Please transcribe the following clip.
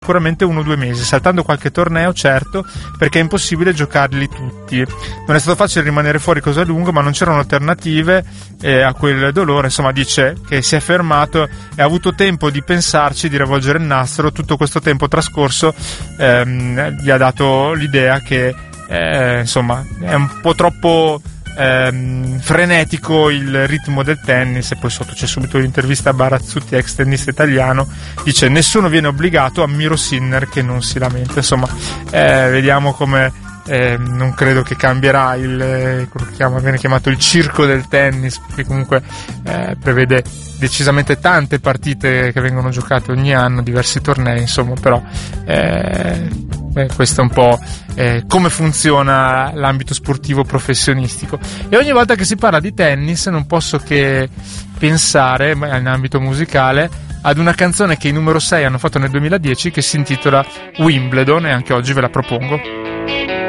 sicuramente 1 o 2 mesi, saltando qualche torneo, certo, perché è impossibile giocarli tutti. Non è stato facile rimanere fuori così a lungo, ma non c'erano alternative a quel dolore. Insomma, dice che si è fermato e ha avuto tempo di pensarci, di rivolgere il nastro. Tutto questo tempo trascorso gli ha dato l'idea che insomma è un po' troppo frenetico il ritmo del tennis. E poi sotto c'è subito l'intervista a Barazzutti, ex tennista italiano, dice: nessuno viene obbligato, ammiro Sinner che non si lamenta. Insomma, vediamo come non credo che cambierà quello che viene chiamato il circo del tennis, perché comunque prevede decisamente tante partite che vengono giocate ogni anno, diversi tornei, insomma, però questo è un po' come funziona l'ambito sportivo professionistico. E ogni volta che si parla di tennis non posso che pensare, in ambito musicale, ad una canzone che i Numero 6 hanno fatto nel 2010, che si intitola Wimbledon, e anche oggi ve la propongo.